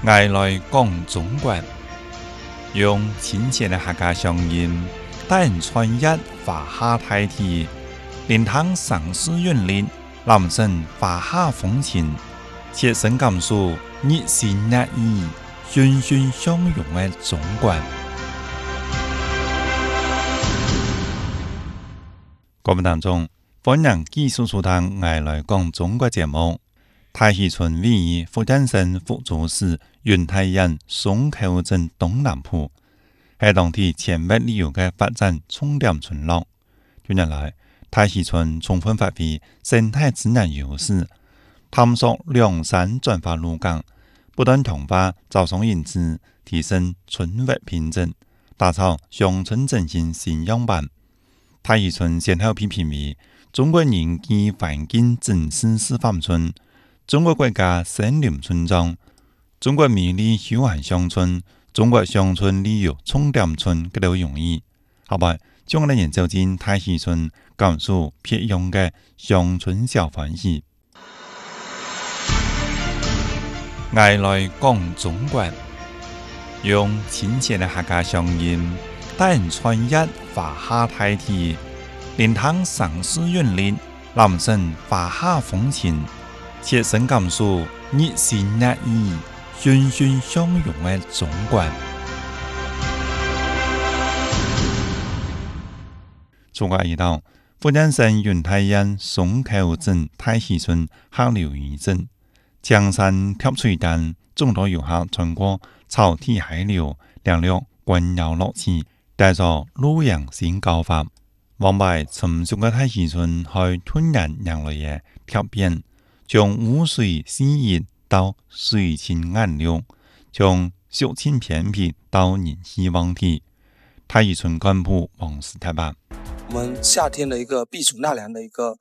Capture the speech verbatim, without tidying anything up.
爱来讲中国，用亲切的客家乡音，带人穿越华夏大地，聆听城市韵律，感受华夏风情，切身感受热情热意、欣欣向荣的中国。各位听众，欢迎继续收听《爱来讲中国》节目。太溪村位于福建省福州市云台县松口镇东南部，是当地前百旅游的发展重点村落。近年来，太溪村充分发挥生态自然优势，探索良山转化路径，不断强化招商引资，提升村域品质，打造乡村振兴新样板。太溪村先后被评为中国人机环境城市示范村、中国国家森林村庄、中国魅力休闲乡村、中国乡村旅游重点村各类荣誉。后摆，将我们研究进太溪村，感受别样的乡村小欢喜。爱来讲中国，用亲切的客家乡音，带人穿越华夏大地，聆听城市韵律，感受华夏风情，切身感受热情热意、欣欣向荣的中国。中国一道，福建省云台县松口镇太溪村下流渔镇，江山贴水间，众多游客穿过草地海流，领略观鸟乐趣，带着陆洋新搞法。往摆成熟的太溪村在突然迎来的跳变，从污水细热到水清暗流，从小清偏僻到人希望体。太溪村干部王斯特巴。 我们夏天的一个避暑纳凉的一个